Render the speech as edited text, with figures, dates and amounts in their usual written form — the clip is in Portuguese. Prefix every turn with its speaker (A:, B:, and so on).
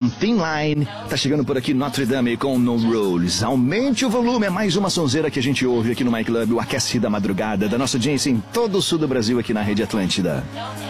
A: Thin Line. Tá chegando por aqui Notre Dame com No Rules. Aumente o volume, é mais uma sonzeira que a gente ouve aqui no My Club, o aquece da madrugada, da nossa audiência em todo o sul do Brasil aqui na Rede Atlântida.